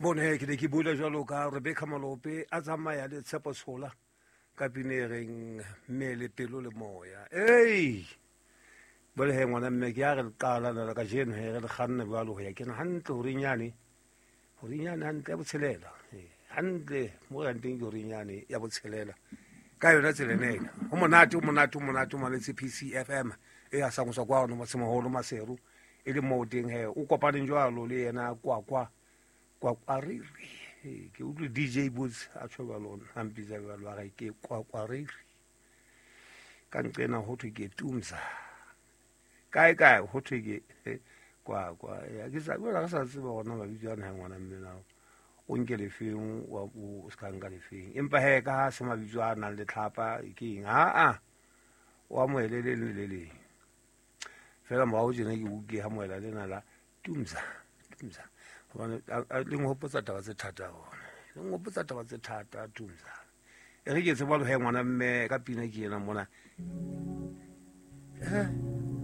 bone ke ne ke bula jalo ka Rebecca Malope a tsamaya le Tshepo Tshola ka pinereng mmele pelo le moya bole he ngwana mme ke ya re qala na ka jeno he re kganne ba lo ya ke na hantle horinyane hantle ya botshelela hantle mo ya nteng ke horinyane ya botshelela ka yona tselenela o monate maletsi PCFM e a sangwa kwa no masemaholo maseru e le mo teng he o kopaneng jwalo le yena kwa riri ke utlwe DJ Boots a tshwa lona hampitsa ba lwa ga ke kwa riri ka nqena ho thwe ke tumza kae ho thwe ke kwa ya ke sa bona sa tseba gona ba bitsana ngwana mme na o nke le feng wa o ska nka le feng empa he ka se mabitsana le tlhapa ke eng wa mo le fela mo o jena ke uke ha moela le na la tumza bona le ngopotsa taba tse thata tumza e re ke se ba lo he ngwana mme ka pina ke yena mona